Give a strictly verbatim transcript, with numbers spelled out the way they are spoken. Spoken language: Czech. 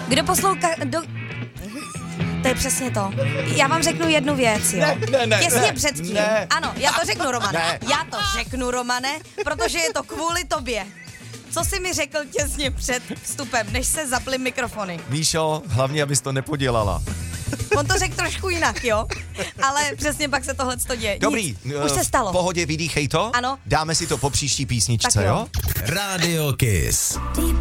Kdo poslouchá... Do... To je přesně to. Já vám řeknu jednu věc, jo. Ne, ne, ne, Těsně ne, předtím. ne. Ano, já to řeknu, Romane. Ne. Já to řeknu, Romane, protože je to kvůli tobě. Co jsi mi řekl těsně před vstupem, než se zaply mikrofony? Míšo, hlavně, abys to nepodělala. On to řekl trošku jinak, jo? Ale přesně pak se tohle děje. Dobrý, Nic. Už se stalo. V pohodě, vydýchej to. Ano. Dáme si to po příští písničce, Tak jo. jo? Radio Kiss.